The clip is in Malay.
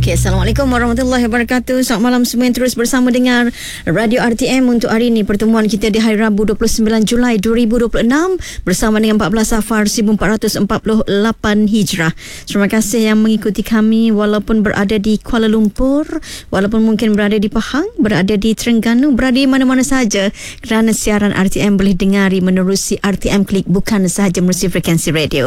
Okey, Assalamualaikum warahmatullahi wabarakatuh. Selamat malam semua yang terus bersama dengan Radio RTM untuk hari ini. Pertemuan kita di hari Rabu 29 Julai 2026 bersama dengan 14 Safar 1448 Hijrah. Terima kasih yang mengikuti kami walaupun berada di Kuala Lumpur, walaupun mungkin berada di Pahang, berada di Terengganu, berada di mana-mana saja, kerana siaran RTM boleh dengari menerusi RTM Klik, bukan sahaja menerusi frekuensi radio.